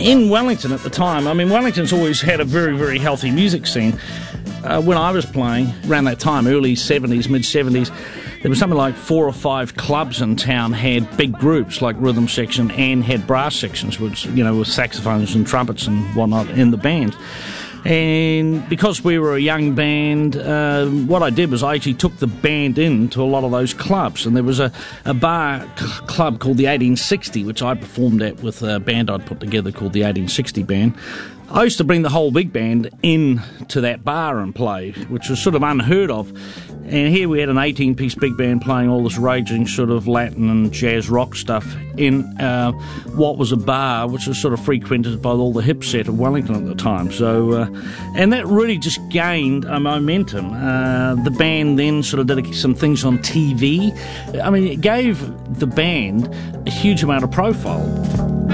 In Wellington at the time, I mean, Wellington's always had a very, very healthy music scene. When I was playing, around that time, early 70s, mid-70s, there was something like 4 or 5 clubs in town had big groups like rhythm section and had brass sections, which, you know, with saxophones and trumpets and whatnot in the band. And because we were a young band, what I did was I actually took the band in to a lot of those clubs. And there was a bar club called the 1860, which I performed at with a band I'd put together called the 1860 Band. I used to bring the whole big band in to that bar and play, which was sort of unheard of. And here we had an 18-piece big band playing all this raging sort of Latin and jazz rock stuff in what was a bar, which was sort of frequented by all the hip set of Wellington at the time. So, and that really just gained a momentum. The band then sort of did some things on TV. I mean, it gave the band a huge amount of profile.